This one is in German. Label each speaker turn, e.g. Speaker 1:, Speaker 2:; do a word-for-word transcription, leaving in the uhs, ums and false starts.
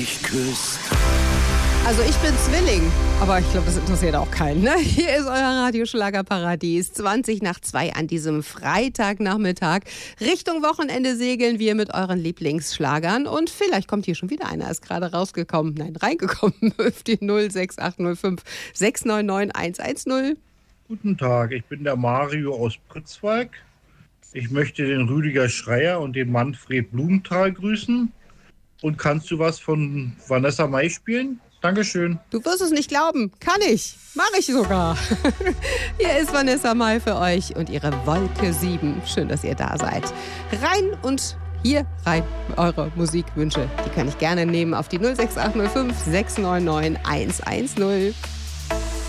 Speaker 1: mich küsst.
Speaker 2: Also ich bin Zwilling, aber ich glaube, das interessiert auch keinen. Ne? Hier ist euer Radioschlagerparadies. zwanzig nach zwei an diesem Freitagnachmittag. Richtung Wochenende segeln wir mit euren Lieblingsschlagern. Und vielleicht kommt hier schon wieder einer, ist gerade rausgekommen, nein, reingekommen. Auf die null sechs acht null fünf sechs neun neun eins eins null.
Speaker 3: Guten Tag, ich bin der Mario aus Pritzwalk. Ich möchte den Rüdiger Schreier und den Manfred Blumenthal grüßen. Und kannst du was von Vanessa Mai spielen? Dankeschön.
Speaker 2: Du wirst es nicht glauben. Kann ich. Mache ich sogar. Hier ist Vanessa Mai für euch und ihre Wolke sieben. Schön, dass ihr da seid. Rein und hier rein eure Musikwünsche. Die kann ich gerne nehmen auf die null sechs acht null fünf sechs neun neun eins eins null.